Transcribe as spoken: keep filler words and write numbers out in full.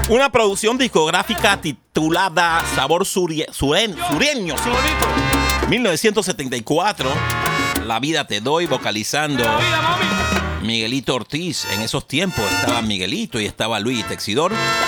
Una producción discográfica titulada Sabor Surie- Suren- Sureño. mil novecientos setenta y cuatro. La vida te doy, vocalizando Miguelito Ortiz. En esos tiempos estaba Miguelito y estaba Luis Texidor.